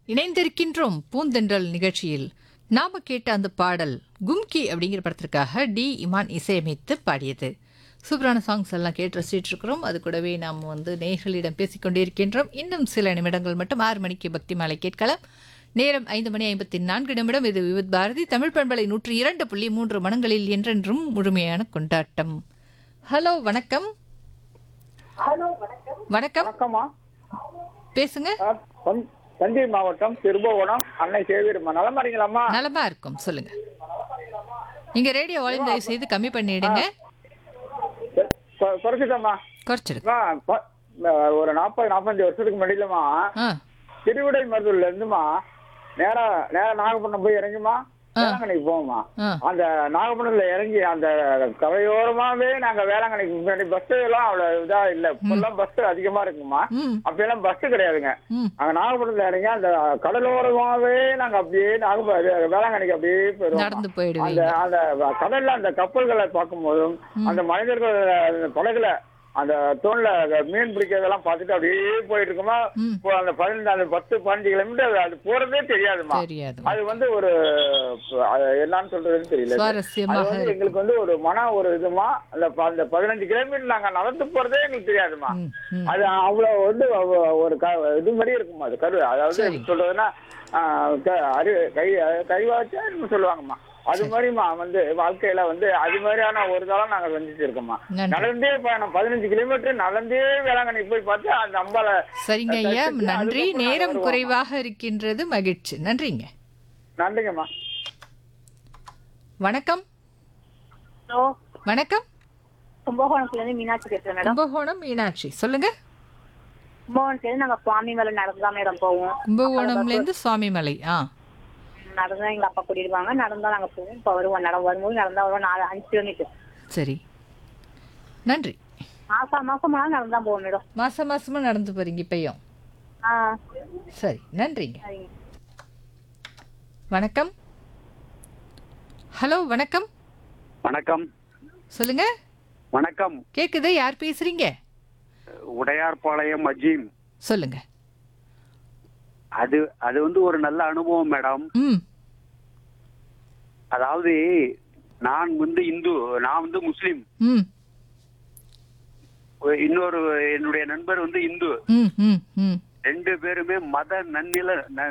இணைந்திருக்கின்றோம் பூந்தென்றல் நிகழ்ச்சியில். நாம கேட்ட அந்த பாடல் கும்கி அப்படிங்கிற படத்திற்காக டி இமான் இசையமைத்து பாடியது. சூப்பரான சாங்ஸ் எல்லாம் கேட்டு ரசிச்சுட்டு இருக்கிறோம். அது கூடவே நாம் நேயர்களிடம் பேசிக்கொண்டே இருக்கின்றோம். இன்னும் சில நிமிடங்கள் மட்டும் 6 மணிக்கு பக்தி மாலை கேட்கலாம். நேரம் 5:54. இது விவித் பாரதி தமிழ் பண்பலை 102.3 மனங்களில் என்றென்றும் முழுமையான கொண்டாட்டம். ஹலோ, வணக்கம். வணக்கம், வணக்கம்மா. பேசுங்க. தஞ்சை மாவட்டம் திருபுவனம் அன்னை சேவியர்மா. நலமா இருக்கீங்களாம்மா? நலமா இருக்கும், சொல்லுங்க. நீங்க ரேடியோ வால்யூம் தயவு செய்து கம்மி பண்ணிடுங்க. குறைச்சிட்டம்மா. குறைச்சிடுங்க. ஒரு 40-45 வருஷத்துக்கு முன்னாடிலமா ஆ, திருவிடை மருதூர்ல இருந்துமா நேரா நாகப்பட்டினம் போய் இறங்கிமா வேளாங்கண்ணிக்கு போவோமா. ஆ. அந்த நாகப்பட்டினத்துல இறங்கி அந்த கரையோரமாவே நாங்க வேளாங்கண்ணிக்கு முன்னாடி பஸ் எல்லாம் அவ்வளவு இதா இல்ல. இப்பெல்லாம் பஸ் அதிகமா இருக்குமா. ம், அப்ப எல்லாம் பஸ் கிடையாதுங்க. ம். அங்க நாகப்பட்டினத்துல இறங்கி அந்த கடலோரமாவே நாங்க அப்படியே வேளாங்கண்ணிக்கு அப்படியே போயிடுவோம். நடந்து அந்த போயிடுவீங்க. அந்த கடல்ல அந்த கப்பல்களை பார்க்கும் போதும் அந்த மனிதர்கள் அந்த படகுல அந்த தோல்ல மீன் பிடிக்கிறதெல்லாம் பார்த்துட்டு அப்படியே போயிட்டு இருக்கோமா. ம். அந்த 10-15 கிலோமீட்டர் அது போறதே தெரியாதுமா. தெரியாது. அது ஒரு அது என்னன்னு சொல்றதுன்னு தெரியல. அது சுவாரஸ்யமாக இருக்கும். எங்களுக்கு ஒரு ஒரு இதுமா. அந்த 15 கிலோமீட்டர் நாங்க நடந்து போறதே எங்களுக்கு தெரியாதுமா. ம், ம். அது அவ்வளவு ஒரு இது மாதிரி இருக்குமா. அது கரு அதாவது சரி. எப்படி சொல்றதுன்னா கைவாச்சா சொல்லுவாங்கம்மா. அது மாதிரிமா வாழ்க்கையில அது மாதிரியான ஒரு தளம் நாங்க சந்திச்சு இருக்கோம்மா. நன்றி. நடந்தே பயணம் 15 கிலோமீட்டர் நடந்தே வேளாங்கண்ணி போய் பார்த்து அந்த அம்பால. சரிங்க ஐயா, நன்றி. அதுக்கப்புறம் நேரம் நாங்க குறைவாக இருக்கின்றது, மகிழ்ச்சி. நன்றிங்க. நன்றிங்கம்மா. வணக்கம். ஹலோ, வணக்கம். கும்பகோணத்துல இருந்து மீனாட்சி பேசுறேன் மேடம். கும்பகோணம் மீனாட்சி, சொல்லுங்க. கும்பகோணத்துல இருந்து நாங்க சுவாமி மேல நடந்துதான் மேடம் போவோம். கும்பகோணம்ல இருந்து சுவாமிமலை. ஆ, நடந்துதான் எங்க அப்பா கூட்டிடுவாங்க. நடந்தா நாங்க போவோம். இப்ப வருவோம். வரும்போது நடந்தா வருவோம். 4-5 கிலோமீட்டர். சரி, நன்றி. மாசம் நடந்துதான் போவோம் மேடம். மாசமா நடந்து போறீங்க இப்பயும்? ஆ, சரி, நன்றிங்க. சரிங்க. வணக்கம். ஹலோ, வணக்கம். வணக்கம். சொல்லுங்க. வணக்கம். கேக்குது, யார் பேசுறீங்க? உடையார்பாளையம் அஜீம். சொல்லுங்க. அது ஒரு நல்ல அனுபவம் மேடம். ம், அதாவது நான் இந்து, நான் முஸ்லிம். ம், இன்னொரு என்னுடைய நண்பர் இந்து. ம், ம், ம். 2 பேருமே மத